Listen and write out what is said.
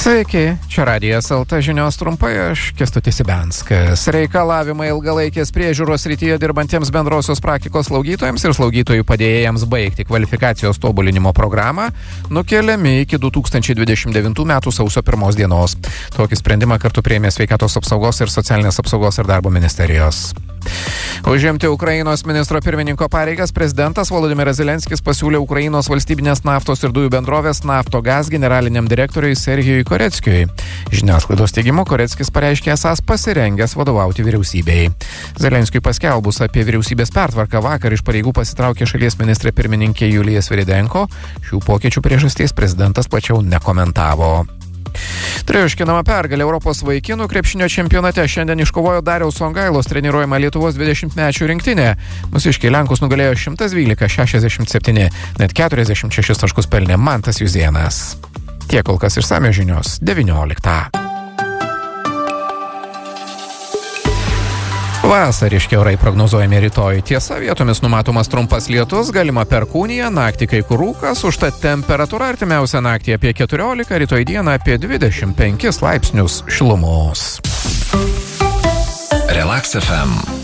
Sveiki, čia Radijas LT žinios trumpai, aš Kęstutis Ibenskas. Reikalavimai ilgalaikės priežiūros srityje dirbantiems bendrosios praktikos slaugytojams ir slaugytojų padėjėjams baigti kvalifikacijos tobulinimo programą nukeliami iki 2029 metų sausio 1 dienos. Tokį sprendimą kartu priėmė Sveikatos apsaugos ir socialinės apsaugos ir darbo ministerijos. Užimti Ukrainos ministro pirmininko pareigas prezidentas Volodymyras Zelenskis pasiūlė Ukrainos valstybinės naftos ir dujų bendrovės Naftogaz generaliniam direktoriui Serhijui Koreckiui. Žiniasklaidos teigimu, Koreckis pareiškė esąs pasirengęs vadovauti vyriausybei. Zelenskiui paskelbus apie vyriausybės pertvarką vakar iš pareigų pasitraukė šalies ministrė pirmininkė Julija Sviridenko. Šių pokyčių priežasties prezidentas plačiau nekomentavo. Triuškinama pergalė Europos vaikinų krepšinio čempionate šiandien iškovojo Dariaus Songailos treniruojama Lietuvos 20-mečių rinktinė. Mūsiškiai Lenkus nugalėjo 112-67, net 46 taškus pelnė Mantas Juzėnas. Tiek kol kas išsamios žinios 19. Vasariški orai prognozuojami rytoj. Tiesa, vietomis numatomas trumpas lietus, galima perkūnija, naktį kai kur rūkas, užtat temperatūra artimiausią naktį apie 14, rytoj dieną apie 25 laipsnius šilumos. Relax FM.